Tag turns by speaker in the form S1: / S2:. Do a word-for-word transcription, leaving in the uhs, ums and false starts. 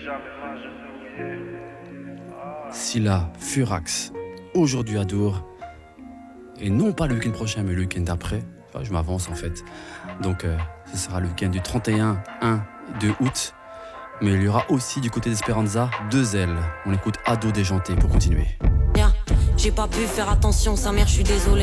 S1: Scylla, Furax, aujourd'hui à Dour. Et non pas le week-end prochain, mais le week-end d'après. Enfin, je m'avance en fait. Donc euh, ce sera le week-end du trente et un, un et deux août. Mais il y aura aussi du côté d'Esperanza deux ailes. On écoute Ado déjanté pour continuer.
S2: Yeah. J'ai pas pu faire attention, sa mère, je suis désolé.